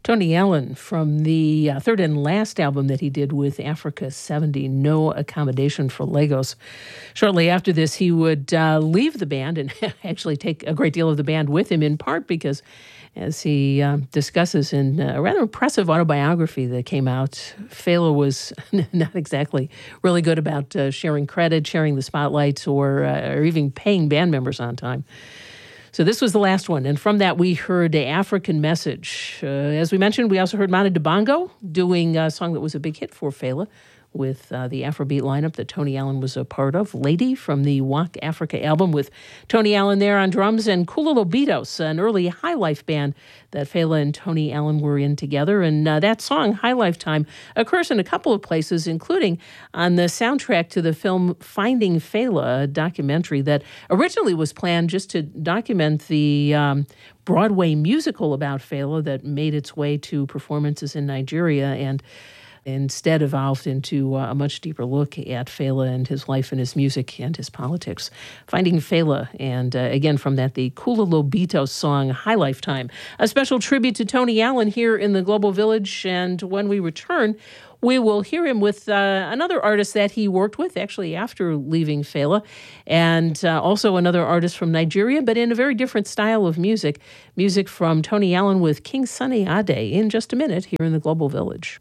Tony Allen from the third and last album that he did with Africa 70, No Accommodation for Lagos. Shortly after this, he would leave the band and actually take a great deal of the band with him, in part because, as he discusses in a rather impressive autobiography that came out, Fela was not exactly really good about sharing credit, sharing the spotlight, or even paying band members on time. So this was the last one, and from that we heard African Message. As we mentioned, we also heard Manu Dibango doing a song that was a big hit for Fela with the Afrobeat lineup that Tony Allen was a part of, Lady from the Walk Africa album with Tony Allen there on drums, and Kula Lobitos, an early High Life band that Fela and Tony Allen were in together. And that song, High Lifetime, occurs in a couple of places, including on the soundtrack to the film Finding Fela, a documentary that originally was planned just to document the Broadway musical about Fela that made its way to performances in Nigeria and instead evolved into a much deeper look at Fela and his life and his music and his politics. Finding Fela, and again from that, the Kula Lobitos song, High Lifetime. A special tribute to Tony Allen here in the Global Village, and when we return, we will hear him with another artist that he worked with, actually after leaving Fela, and also another artist from Nigeria, but in a very different style of music. Music from Tony Allen with King Sunny Ade in just a minute here in the Global Village.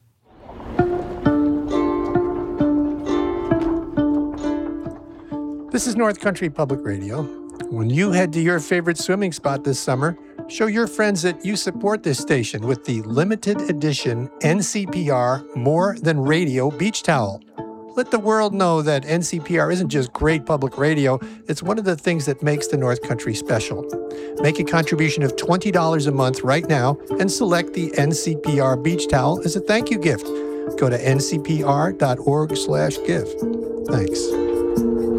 This is North Country Public Radio. When you head to your favorite swimming spot this summer, show your friends that you support this station with the limited edition NCPR More Than Radio beach towel. Let the world know that NCPR isn't just great public radio, it's one of the things that makes the North Country special. Make a contribution of $20 a month right now and select the NCPR beach towel as a thank you gift. Go to ncpr.org/give. Thanks.